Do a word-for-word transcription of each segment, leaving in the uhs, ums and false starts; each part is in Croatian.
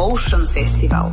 Motion Festival.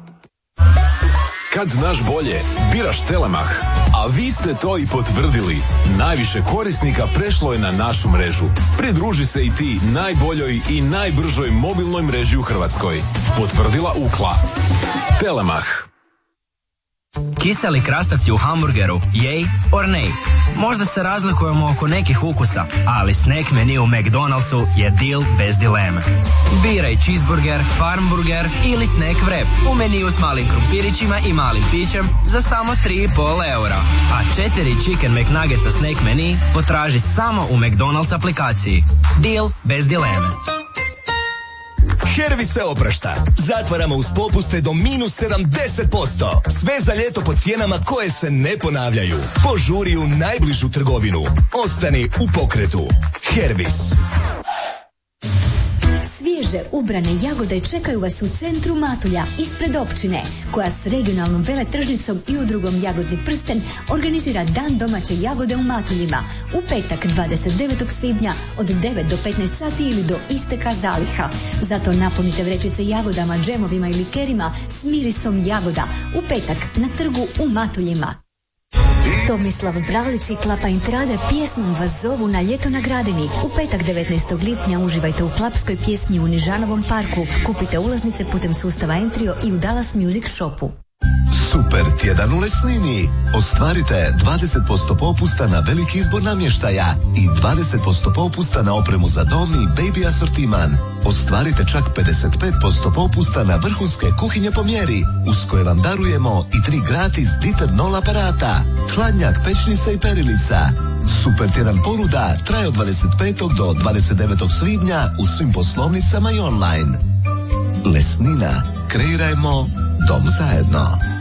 Kad znaš bolje, biraš Telemach. A vi ste to i potvrdili. Najviše korisnika prešlo je na našu mrežu. Pridruži se i ti najboljoj i najbržoj mobilnoj mreži u Hrvatskoj. Potvrdila Ukla. Telemach. Kiseli krastavci u hamburgeru, yay or nay? Možda se razlikujemo oko nekih ukusa, ali snack menu u McDonald'su je deal bez dileme. Biraj cheeseburger, farmburger ili snack wrap u meniju s malim krumpirićima i malim pićem za samo tri i pol eura. A četiri chicken McNuggetsa snack menu potraži samo u McDonald's aplikaciji. Deal bez dileme. Hervis se oprašta. Zatvaramo uz popuste do minus sedamdeset posto. Sve za ljeto po cijenama koje se ne ponavljaju. Požuri u najbližu trgovinu. Ostani u pokretu. Hervis. Svježe ubrane jagode čekaju vas u centru Matulja, ispred općine, koja s regionalnom veletržnicom i udrugom Jagodni prsten organizira Dan domaće jagode u Matuljima u petak dvadeset devetog svibnja od devet do petnaest sati ili do isteka zaliha. Zato napunite vrećice jagodama, džemovima i likerima s mirisom jagoda u petak na trgu u Matuljima. Tomislav Bralić i Klapa Intrade pjesmom vas zovu na ljeto na Gradini. U petak devetnaestog lipnja uživajte u klapskoj pjesmi u Nižanovom parku. Kupite ulaznice putem sustava Entrio i u Dallas Music Shopu. Super tjedan u Lesnini. Ostvarite dvadeset posto popusta na veliki izbor namještaja i dvadeset posto popusta na opremu za dom i baby asortiman. Ostvarite čak pedeset pet posto popusta na vrhunske kuhinje po mjeri, uz koje vam darujemo i tri gratis Dieter Nol aparata, hladnjak, pećnica i perilica. Super tjedan ponuda traje od dvadeset petog do dvadeset devetog svibnja u svim poslovnicama i online. Lesnina. Kreirajmo dom zajedno.